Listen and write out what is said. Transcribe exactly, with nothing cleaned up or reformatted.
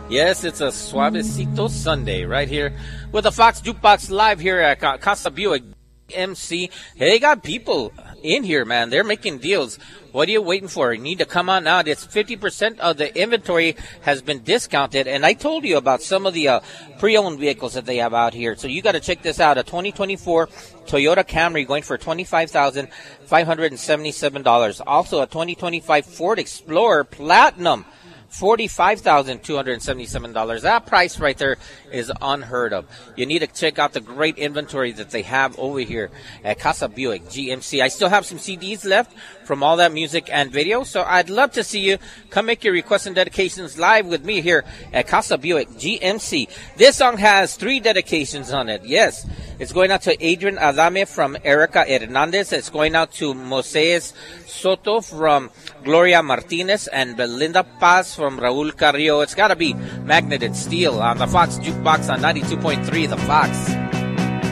Yes, it's a Suavecito Sunday right here with the Fox Jukebox live here at Casa Buick M C. Hey, they got people in here, man. They're making deals. What are you waiting for? You need to come on out. It's fifty percent of the inventory has been discounted. And I told you about some of the uh, pre-owned vehicles that they have out here. So you got to check this out. A twenty twenty-four Toyota Camry going for twenty-five thousand five hundred seventy-seven dollars. Also a twenty twenty-five Ford Explorer Platinum, forty-five thousand two hundred seventy-seven dollars. That price right there is unheard of. You need to check out the great inventory that they have over here at Casa Buick G M C. I still have some C Ds left from all that music and video, so I'd love to see you come make your requests and dedications live with me here at Casa Buick G M C. This song has three dedications on it. Yes, it's going out to Adrian Adame from Erica Hernandez. It's going out to Moises Soto from Gloria Martinez and Belinda Paz from Raul Carrillo. It's got to be Magneted Steel on the Fox Jukebox on ninety-two point three The Fox.